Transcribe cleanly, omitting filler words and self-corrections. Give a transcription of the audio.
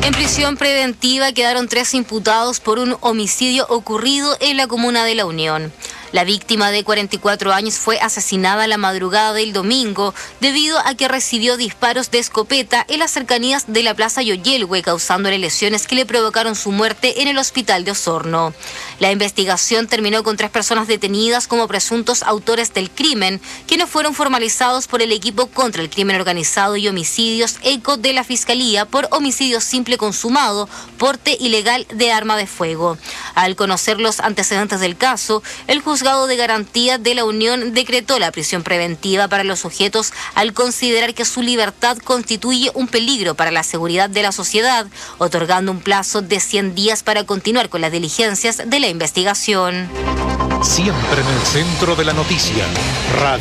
En prisión preventiva quedaron 3 imputados por un homicidio ocurrido en la comuna de La Unión. La víctima de 44 años fue asesinada la madrugada del domingo debido a que recibió disparos de escopeta en las cercanías de la Plaza Yoyelhue, causándole lesiones que le provocaron su muerte en el hospital de Osorno. La investigación terminó con 3 personas detenidas como presuntos autores del crimen, quienes fueron formalizados por el equipo contra el crimen organizado y homicidios ECO de la Fiscalía por homicidio simple consumado, porte ilegal de arma de fuego. Al conocer los antecedentes del caso, el Juzgado de Garantía de La Unión decretó la prisión preventiva para los sujetos al considerar que su libertad constituye un peligro para la seguridad de la sociedad, otorgando un plazo de 100 días para continuar con las diligencias de la investigación. Siempre en el centro de la noticia. Radio